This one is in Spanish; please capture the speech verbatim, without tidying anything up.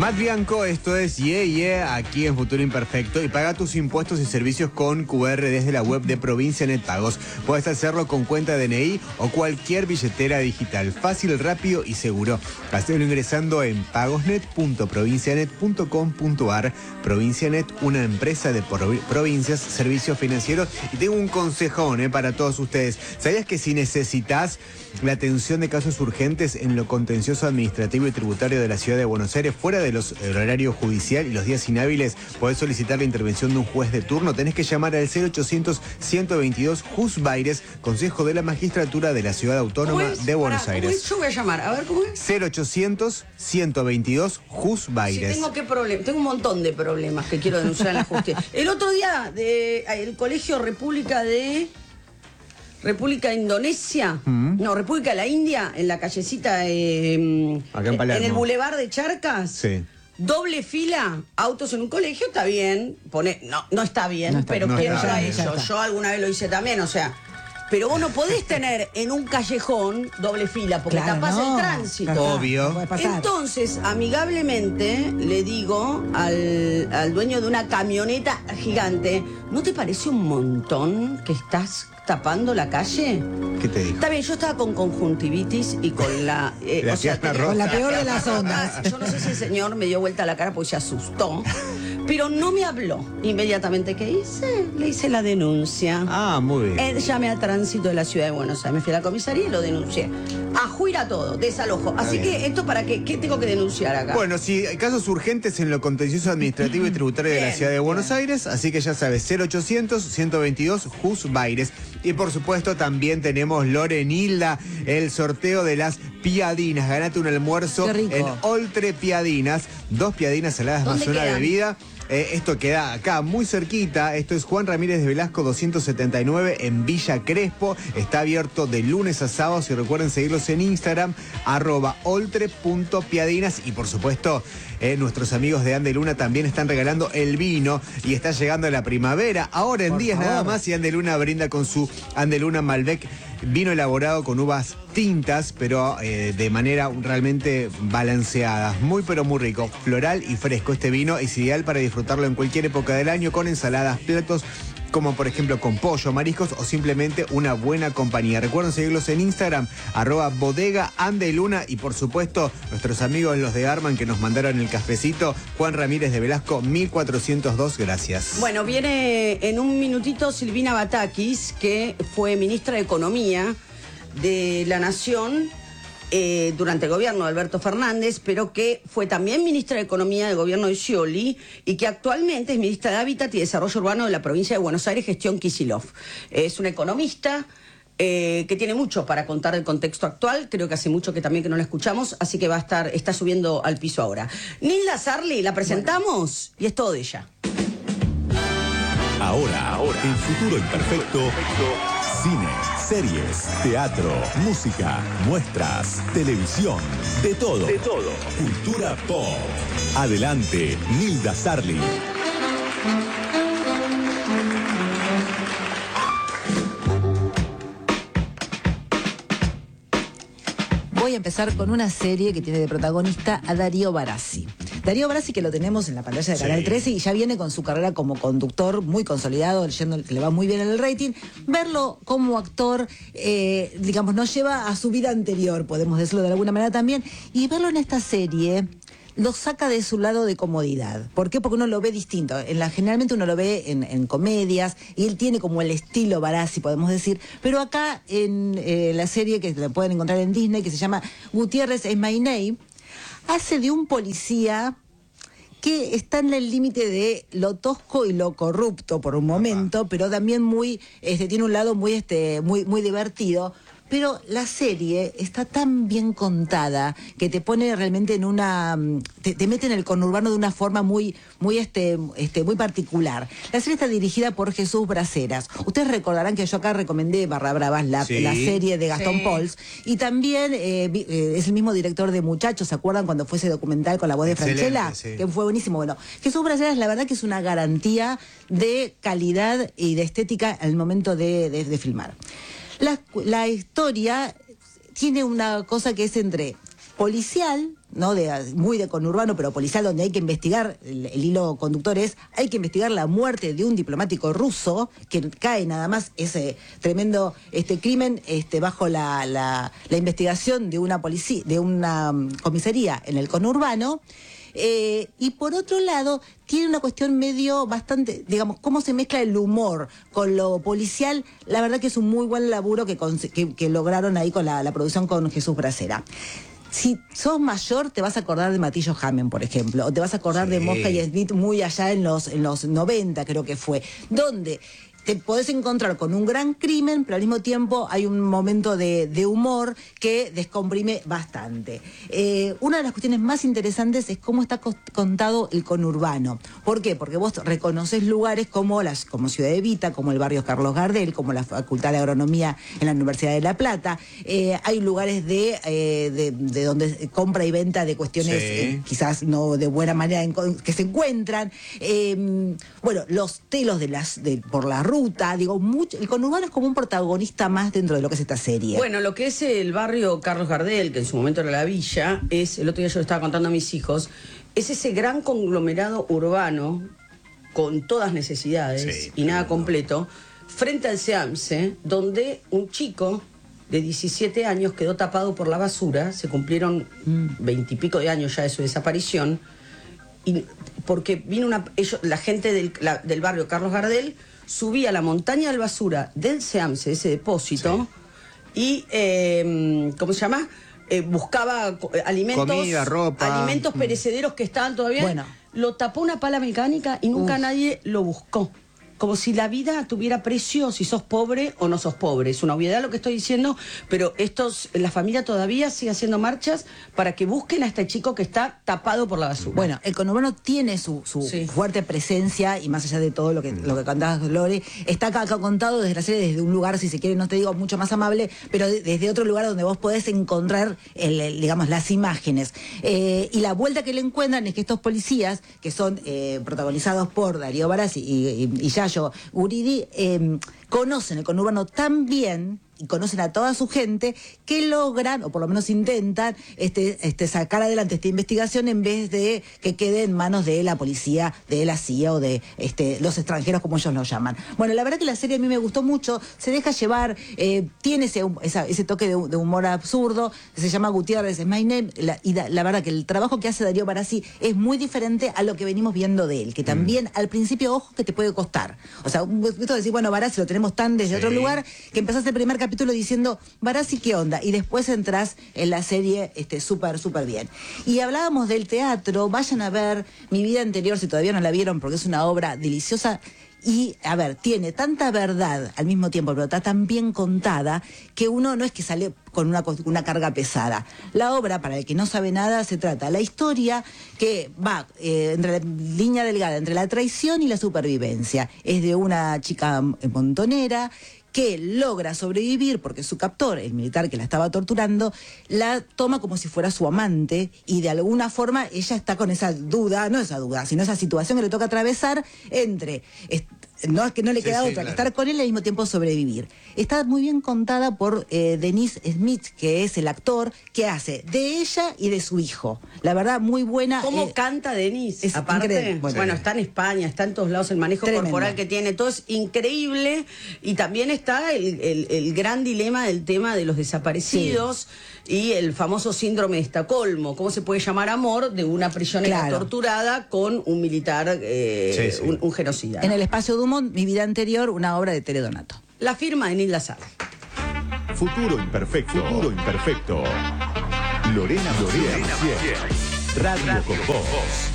Matt Bianco, esto es Yeah Yeah, aquí en Futuro Imperfecto, y paga tus impuestos y servicios con Q R desde la web de Provincia Net Pagos. Puedes hacerlo con cuenta D N I o cualquier billetera digital, fácil, rápido y seguro. Hacelo ingresando en pagosnet punto provincianet punto com punto ar. Provincianet, una empresa de provincias, servicios financieros. Y tengo un consejón eh, para todos ustedes. ¿Sabías que si necesitas la atención de casos urgentes en lo contencioso administrativo y tributario de la Ciudad de Buenos Aires, fuera de los horarios judicial y los días inhábiles, podés solicitar la intervención de un juez de turno? Tenés que llamar al cero ochocientos, ciento veintidós, Jusbaires, Consejo de la Magistratura de la Ciudad Autónoma de Buenos Para, Aires. Yo voy a llamar, a ver cómo es. cero ochocientos, ciento veintidós, Jusbaires. Sí, tengo qué problema, tengo un montón de problemas que quiero denunciar en la justicia. El otro día, de, el Colegio República de... República Indonesia, mm. no, República de la India, en la callecita, eh, acá en Palermo, en el Boulevard de Charcas, sí. Doble fila, autos en un colegio, está bien, pone, no, no está bien, no está, pero no ¿quién lo ha hecho? Yo alguna vez lo hice también, o sea, pero vos no podés tener en un callejón doble fila, porque claro, tapás no, el tránsito. Obvio. No Entonces, amigablemente, le digo al, al dueño de una camioneta gigante, ¿no te parece un montón que estás tapando la calle? ¿Qué te dijo? Está bien, yo estaba con conjuntivitis y con la... Eh, la o sea, tenía, con la peor de las ondas. Yo no sé si el señor me dio vuelta la cara porque se asustó, pero no me habló. Inmediatamente, ¿qué hice? Le hice la denuncia. Ah, muy bien. Eh, llamé a tránsito de la Ciudad de Buenos Aires. Me fui a la comisaría y lo denuncié. A juira todo, desalojo. Así que, ¿esto para qué? ¿Qué tengo que denunciar acá? Bueno, si hay casos urgentes en lo contencioso administrativo y tributario bien, de la Ciudad de Buenos bien. Aires, así que ya sabes, cero ochocientos, ciento veintidós, Jusbaires. Y por supuesto también tenemos, Lorenilda, el sorteo de las piadinas. Ganate un almuerzo en Oltre Piadinas. Dos piadinas saladas más una quedan? bebida. Eh, esto queda acá muy cerquita. Esto es Juan Ramírez de Velasco doscientos setenta y nueve en Villa Crespo. Está abierto de lunes a sábados y recuerden seguirlos en Instagram, arroba oltre punto piadinas. Y por supuesto, eh, nuestros amigos de Andeluna también están regalando el vino y está llegando la primavera. Ahora en por días favor. Nada más, y Andeluna brinda con su Andeluna Malbec, vino elaborado con uvas tintas, pero eh, de manera realmente balanceada. Muy pero muy rico, floral y fresco. Este vino es ideal para disfrutarlo en cualquier época del año, con ensaladas, platos como por ejemplo con pollo, mariscos o simplemente una buena compañía. Recuerden seguirlos en Instagram, arroba bodega Andeluna, y por supuesto nuestros amigos los de Arman que nos mandaron el cafecito, Juan Ramírez de Velasco mil cuatrocientos dos, gracias. Bueno, viene en un minutito Silvina Batakis, que fue ministra de Economía de la Nación eh, durante el gobierno de Alberto Fernández, pero que fue también ministra de Economía del gobierno de Scioli y que actualmente es ministra de Hábitat y Desarrollo Urbano de la provincia de Buenos Aires, gestión Kicillof. Es una economista eh, que tiene mucho para contar del contexto actual. Creo que hace mucho que también que no la escuchamos, así que va a estar, está subiendo al piso ahora. Nilda Sarli, la presentamos bueno. y es todo de ella. Ahora, ahora, en Futuro Imperfecto, cine, series, teatro, música, muestras, televisión, de todo. De todo. Cultura pop. Adelante, Nilda Sarli. Voy a empezar con una serie que tiene de protagonista a Darío Barassi. Darío Barassi, que lo tenemos en la pantalla de Canal sí. trece y ya viene con su carrera como conductor muy consolidado, leyendo que le va muy bien en el rating. Verlo como actor, eh, digamos, nos lleva a su vida anterior, podemos decirlo de alguna manera también, y verlo en esta serie lo saca de su lado de comodidad. ¿Por qué? Porque uno lo ve distinto. En la, generalmente uno lo ve en, en comedias, y él tiene como el estilo Barassi, podemos decir. Pero acá en eh, la serie que la pueden encontrar en Disney, que se llama Gutiérrez is my name, hace de un policía que está en el límite de lo tosco y lo corrupto por un momento, Ajá. pero también muy, este, tiene un lado muy, este, muy, muy divertido. Pero la serie está tan bien contada que te pone realmente en una... Te, te mete en el conurbano de una forma muy, muy, este, este, muy particular. La serie está dirigida por Jesús Braceras. Ustedes recordarán que yo acá recomendé Barra Bravas, la, sí. la serie de Gastón sí. Pauls. Y también eh, eh, es el mismo director de Muchachos. ¿Se acuerdan cuando fue ese documental con la voz de Franchella? Sí. Que fue buenísimo. Bueno, Jesús Braceras, la verdad que es una garantía de calidad y de estética al momento de, de, de filmar. La, la historia tiene una cosa que es entre policial, ¿no? De, muy de conurbano, pero policial, donde hay que investigar, el, el hilo conductor es, hay que investigar la muerte de un diplomático ruso, que cae nada más ese tremendo este crimen este, bajo la, la, la investigación de una policía, de una um, comisaría en el conurbano. Eh, y por otro lado, tiene una cuestión medio bastante, digamos, cómo se mezcla el humor con lo policial. La verdad que es un muy buen laburo que, que, que lograron ahí con la, la producción con Jesús Bracera. Si sos mayor, te vas a acordar de Matillo Hamen, por ejemplo, o te vas a acordar sí. de Mosca y Smith muy allá en los, en los noventa, creo que fue, donde te podés encontrar con un gran crimen, pero al mismo tiempo hay un momento de, de humor que descomprime bastante. Eh, una de las cuestiones más interesantes es cómo está contado el conurbano. ¿Por qué? Porque vos reconoces lugares como, las, como Ciudad Evita, como el barrio Carlos Gardel, como la Facultad de Agronomía en la Universidad de La Plata. Eh, hay lugares de, eh, de, de donde compra y venta de cuestiones sí. eh, quizás no de buena manera en, que se encuentran. Eh, bueno, los telos de las de, por la ruta, digo, mucho, el conurbano es como un protagonista más dentro de lo que es esta serie. Bueno, lo que es el barrio Carlos Gardel, que en su momento era la villa, es, el otro día yo lo estaba contando a mis hijos, es ese gran conglomerado urbano con todas necesidades sí, y nada completo, frente al SEAMSE, donde un chico de diecisiete años quedó tapado por la basura, se cumplieron veintipico de años ya de su desaparición, y porque vino una, ellos, la gente del, la, del barrio Carlos Gardel subía a la montaña de basura del SEAMSE, ese depósito, sí. y, eh, ¿cómo se llama? Eh, buscaba alimentos, comida, ropa, alimentos perecederos que estaban todavía. Bueno. Lo tapó una pala mecánica y nunca Uf. nadie lo buscó. Como si la vida tuviera precio si sos pobre o no sos pobre. Es una obviedad lo que estoy diciendo, pero estos, la familia todavía sigue haciendo marchas para que busquen a este chico que está tapado por la basura. Bueno, el conurbano tiene su, su sí. fuerte presencia, y más allá de todo lo que, lo que cantabas, Lore, está acá, acá contado desde la serie, desde un lugar, si se quiere, no te digo mucho más amable, pero de, desde otro lugar donde vos podés encontrar, el, el, digamos, las imágenes. Eh, y la vuelta que le encuentran es que estos policías, que son eh, protagonizados por Darío Barassi y, y, y Yayo Guridi, eh, conocen el conurbano tan bien y conocen a toda su gente que logran, o por lo menos intentan, este, este, sacar adelante esta investigación en vez de que quede en manos de la policía, de la C I A o de este, los extranjeros, como ellos lo llaman. Bueno, la verdad que la serie a mí me gustó mucho, se deja llevar, eh, tiene ese, esa, ese toque de, de humor absurdo, se llama Gutiérrez, es My Name, la, y da, la verdad que el trabajo que hace Darío Barassi es muy diferente a lo que venimos viendo de él, que también mm. al principio, ojo, que te puede costar. O sea, esto de decir, bueno, Barassi lo tenemos tan desde sí. otro lugar, que empezaste el primer capítulo diciendo, Barassi, ¿qué onda? Y después entras en la serie este, súper, súper bien. Y hablábamos del teatro, vayan a ver Mi vida anterior, si todavía no la vieron, porque es una obra deliciosa. Y, a ver, tiene tanta verdad al mismo tiempo, pero está tan bien contada, que uno no es que sale con una, una carga pesada. La obra, para el que no sabe nada, se trata la historia que va eh, entre la línea delgada, entre la traición y la supervivencia. Es de una chica montonera que logra sobrevivir porque su captor, el militar que la estaba torturando, la toma como si fuera su amante, y de alguna forma ella está con esa duda, no esa duda, sino esa situación que le toca atravesar entre... No es que no le queda sí, sí, otra claro. que estar con él y al mismo tiempo sobrevivir. Está muy bien contada por eh, Dennis Smith, que es el actor que hace de ella y de su hijo. La verdad, muy buena. ¿Cómo eh, canta Dennis? Es aparte, bueno, bueno, está en España, está en todos lados, el manejo Tremendo. corporal que tiene, todo es increíble. Y también está el, el, el gran dilema del tema de los desaparecidos sí. y el famoso síndrome de Estocolmo. ¿Cómo se puede llamar amor de una prisionera claro. torturada con un militar, eh, sí, sí. Un, un genocida? En el espacio de Mi vida anterior, una obra de Tere Donato. La firma de Nilda Sar. Futuro imperfecto. Futuro imperfecto. Lorena Lorena Radio con vos.